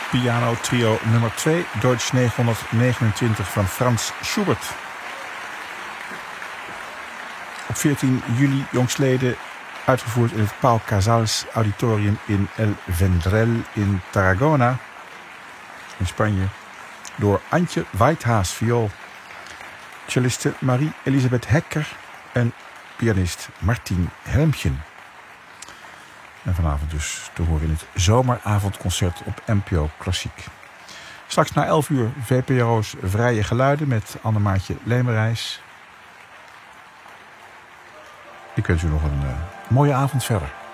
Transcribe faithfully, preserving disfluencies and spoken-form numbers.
piano trio nummer twee, Deutsch negenhonderdnegenentwintig van Frans Schubert. Op veertien juli jongstleden uitgevoerd in het Pau Casals Auditorium in El Vendrell in Tarragona, in Spanje, door Antje Whitehaas viool, celliste Marie-Elisabeth Hekker en pianist Martien Helmchen. En vanavond dus te horen in het zomeravondconcert op N P O Klassiek. Straks na elf uur V P R O's Vrije Geluiden met Annemaatje Lemerijs. Ik wens u nog een uh, mooie avond verder.